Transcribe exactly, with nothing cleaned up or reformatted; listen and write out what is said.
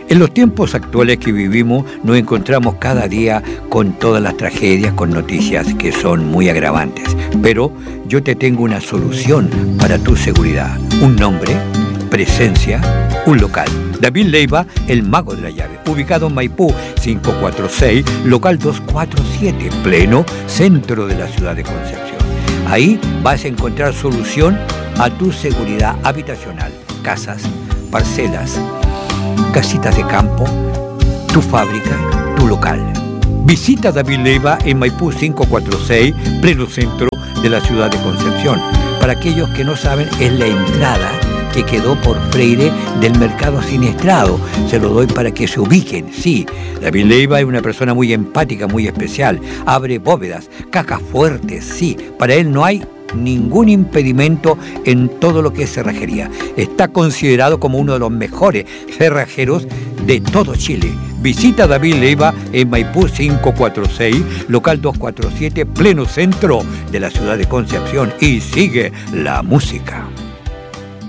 En los tiempos actuales que vivimos nos encontramos cada día con todas las tragedias, con noticias que son muy agravantes. Pero yo te tengo una solución para tu seguridad. Un nombre, presencia, un local. David Leiva, el mago de la llave. Ubicado en Maipú quinientos cuarenta y seis, local doscientos cuarenta y siete, pleno centro de la ciudad de Concepción. Ahí vas a encontrar solución a tu seguridad habitacional. Casas, parcelas, casitas de campo, tu fábrica, tu local. Visita David Leiva en Maipú quinientos cuarenta y seis, pleno centro de la ciudad de Concepción. Para aquellos que no saben, es la entrada que quedó por Freire del mercado siniestrado. Se lo doy para que se ubiquen. Sí, David Leiva es una persona muy empática, muy especial. Abre bóvedas, cajas fuertes, sí. Para él no hay ningún impedimento en todo lo que es cerrajería. Está considerado como uno de los mejores cerrajeros de todo Chile. Visita a David Leiva en Maipú quinientos cuarenta y seis, local doscientos cuarenta y siete, pleno centro de la ciudad de Concepción, y sigue la música.